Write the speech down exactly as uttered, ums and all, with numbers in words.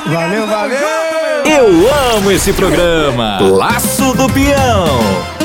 Valeu, valeu! Eu amo esse programa. Laço do Peão.